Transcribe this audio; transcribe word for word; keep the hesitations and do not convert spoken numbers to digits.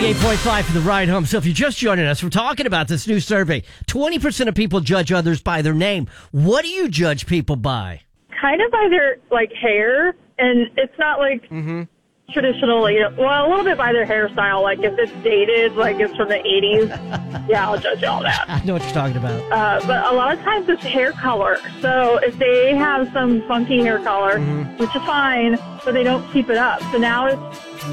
ninety-eight point five for the ride home. So if you're just joining us, we're talking about this new survey. twenty percent of people judge others by their name. What do you judge people by? Kind of by their, like, hair. And it's not, like, Mm-hmm. traditional, you know, well, a little bit by their hairstyle. Like, if it's dated, like it's from the eighties, yeah, I'll judge all that. I know what you're talking about. Uh, but a lot of times it's hair color. So if they have some funky hair color, Mm-hmm. which is fine, but they don't keep it up. So now it's